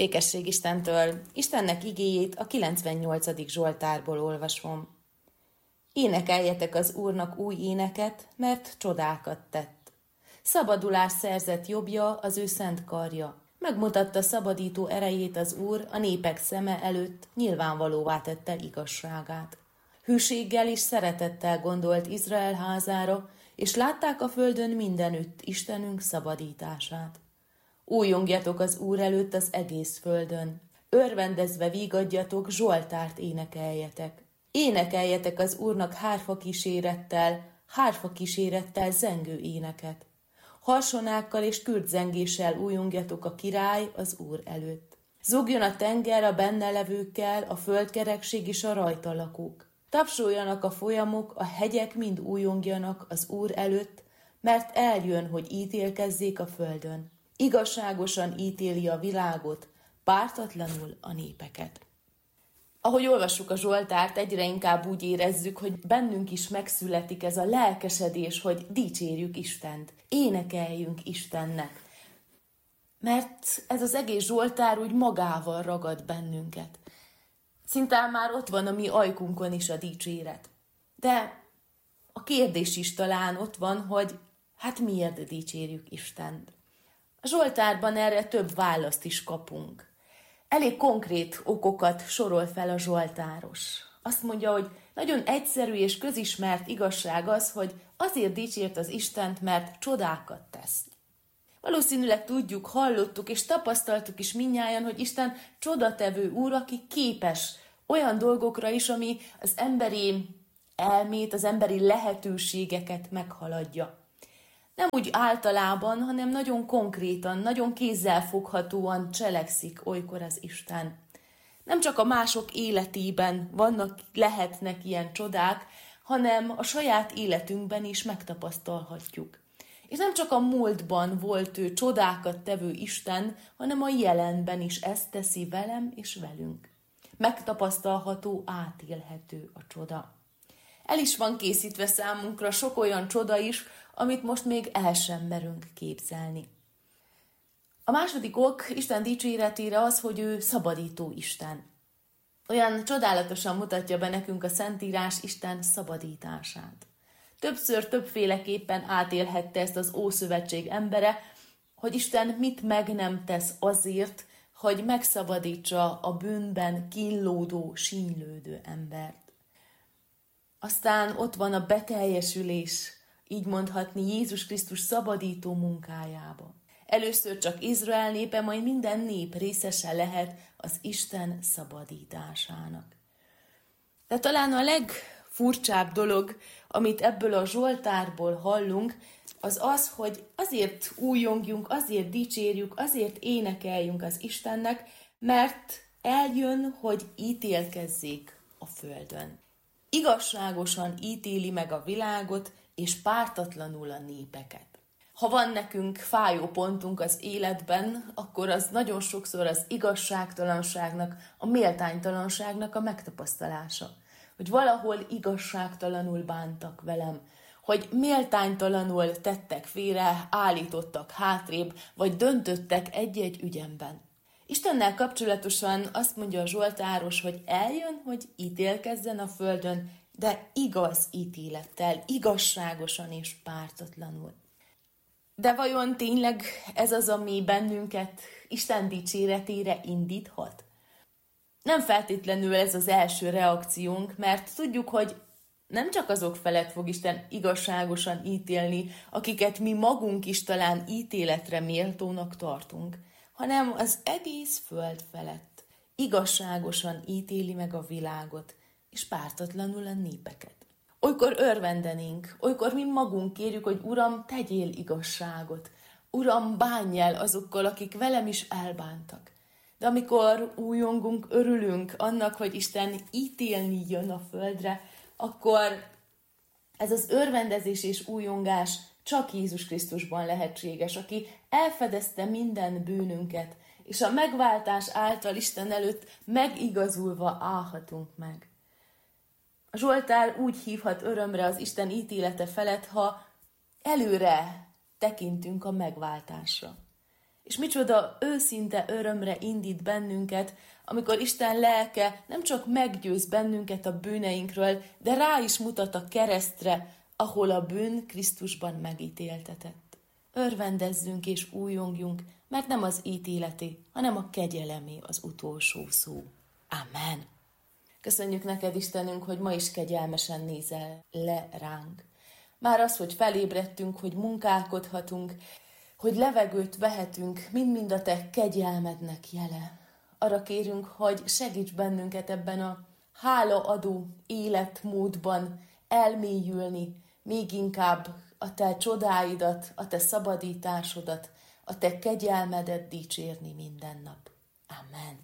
Békesség Istentől, Istennek igéjét a 98. Zsoltárból olvasom. Énekeljetek az Úrnak új éneket, mert csodákat tett. Szabadulás szerzett jobbja az ő szent karja. Megmutatta szabadító erejét az Úr a népek szeme előtt, nyilvánvalóvá tette igazságát. Hűséggel és szeretettel gondolt Izrael házára, és látták a földön mindenütt Istenünk szabadítását. Újongjatok az Úr előtt az egész földön, örvendezve vígadjatok, zsoltárt énekeljetek. Énekeljetek az Úrnak hárfa kísérettel zengő éneket. Harsonákkal és kürtzengéssel újongjatok a király az Úr előtt. Zúgjon a tenger a benne levőkkel, a földkerekség és a rajta lakók. Tapsoljanak a folyamok, a hegyek mind újongjanak az Úr előtt, mert eljön, hogy ítélkezzék a földön. Igazságosan ítéli a világot, pártatlanul a népeket. Ahogy olvassuk a Zsoltárt, egyre inkább úgy érezzük, hogy bennünk is megszületik ez a lelkesedés, hogy dicsérjük Istent, énekeljünk Istennek. Mert ez az egész Zsoltár úgy magával ragad bennünket. Szinte már ott van a mi ajkunkon is a dicséret. De a kérdés is talán ott van, hogy hát miért dicsérjük Istent. A Zsoltárban erre több választ is kapunk. Elég konkrét okokat sorol fel a zsoltáros. Azt mondja, hogy nagyon egyszerű és közismert igazság az, hogy azért dicsért az Istent, mert csodákat tesz. Valószínűleg tudjuk, hallottuk és tapasztaltuk is mindnyájan, hogy Isten csodatevő Úr, aki képes olyan dolgokra is, ami az emberi elmét, az emberi lehetőségeket meghaladja. Nem úgy általában, hanem nagyon konkrétan, nagyon kézzelfoghatóan cselekszik olykor az Isten. Nem csak a mások életében lehetnek ilyen csodák, hanem a saját életünkben is megtapasztalhatjuk. És nem csak a múltban volt ő csodákat tevő Isten, hanem a jelenben is ezt teszi velem és velünk. Megtapasztalható, átélhető a csoda. El is van készítve számunkra sok olyan csoda is, amit most még el sem merünk képzelni. A második ok Isten dicséretére az, hogy ő szabadító Isten. Olyan csodálatosan mutatja be nekünk a Szentírás Isten szabadítását. Többször, többféleképpen átélhette ezt az Ószövetség embere, hogy Isten mit meg nem tesz azért, hogy megszabadítsa a bűnben kínlódó, sínylődő embert. Aztán ott van a beteljesülés, így mondhatni Jézus Krisztus szabadító munkájába. Először csak Izrael népe, majd minden nép részese lehet az Isten szabadításának. De talán a legfurcsább dolog, amit ebből a Zsoltárból hallunk, az az, hogy azért újjongjunk, azért dicsérjük, azért énekeljünk az Istennek, mert eljön, hogy ítélkezzék a földön. Igazságosan ítéli meg a világot, és pártatlanul a népeket. Ha van nekünk fájó pontunk az életben, akkor az nagyon sokszor az igazságtalanságnak, a méltánytalanságnak a megtapasztalása. Hogy valahol igazságtalanul bántak velem, hogy méltánytalanul tettek félre, állítottak hátrébb, vagy döntöttek egy-egy ügyemben. Istennel kapcsolatosan azt mondja a zsoltáros, hogy eljön, hogy ítélkezzen a földön, de igaz ítélettel, igazságosan és pártatlanul. De vajon tényleg ez az, ami bennünket Isten dicséretére indíthat? Nem feltétlenül ez az első reakciónk, mert tudjuk, hogy nem csak azok felett fog Isten igazságosan ítélni, akiket mi magunk is talán ítéletre méltónak tartunk, hanem az egész föld felett igazságosan ítéli meg a világot, és pártatlanul a népeket. Olykor örvendenénk, olykor mi magunk kérjük, hogy Uram, tegyél igazságot. Uram, bánj el azokkal, akik velem is elbántak. De amikor újongunk, örülünk annak, hogy Isten ítélni jön a földre, akkor ez az örvendezés és újongás csak Jézus Krisztusban lehetséges, aki elfedezte minden bűnünket, és a megváltás által Isten előtt megigazulva állhatunk meg. A Zsoltár úgy hívhat örömre az Isten ítélete felett, ha előre tekintünk a megváltásra. És micsoda őszinte örömre indít bennünket, amikor Isten lelke nem csak meggyőz bennünket a bűneinkről, de rá is mutat a keresztre, ahol a bűn Krisztusban megítéltetett. Örvendezzünk és újongjunk, mert nem az ítéleté, hanem a kegyelemé az utolsó szó. Amen. Köszönjük neked, Istenünk, hogy ma is kegyelmesen nézel le ránk. Már az, hogy felébredtünk, hogy munkálkodhatunk, hogy levegőt vehetünk, mind-mind a te kegyelmednek jele. Arra kérünk, hogy segíts bennünket ebben a hálaadó életmódban elmélyülni, még inkább a te csodáidat, a te szabadításodat, a te kegyelmedet dicsérni minden nap. Amen.